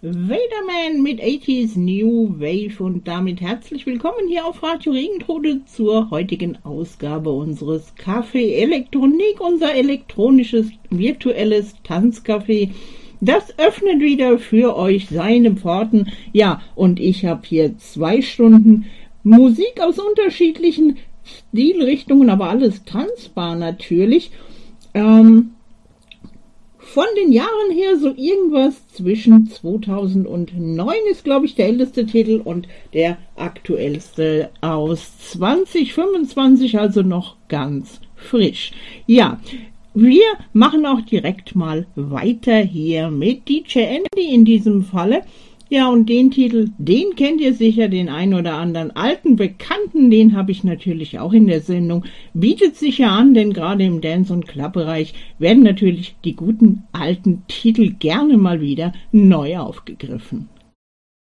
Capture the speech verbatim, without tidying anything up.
Vaderman mit achtziger New Wave und damit herzlich willkommen hier auf Radio Regentrode zur heutigen Ausgabe unseres Café Elektronik, unser elektronisches virtuelles Tanzcafé. Das öffnet wieder für euch seine Pforten. Ja, und ich habe hier zwei Stunden Musik aus unterschiedlichen Stilrichtungen, aber alles tanzbar natürlich. Ähm, Von den Jahren her so irgendwas zwischen zweitausendneun ist, glaube ich, der älteste Titel und der aktuellste aus zwanzig fünfundzwanzig, also noch ganz frisch. Ja, wir machen auch direkt mal weiter hier mit D J Andy in diesem Falle. Ja, und den Titel, den kennt ihr sicher, den einen oder anderen alten Bekannten, den habe ich natürlich auch in der Sendung. Bietet sich ja an, denn gerade im Dance- und Club-Bereich werden natürlich die guten alten Titel gerne mal wieder neu aufgegriffen.